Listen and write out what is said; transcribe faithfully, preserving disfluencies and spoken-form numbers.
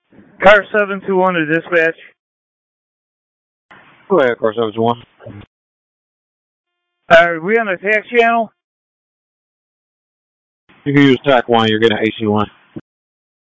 Car seven two one to dispatch. Go ahead, car seven two one. Are we on the tax channel? You can use T A C one, you're getting H C one.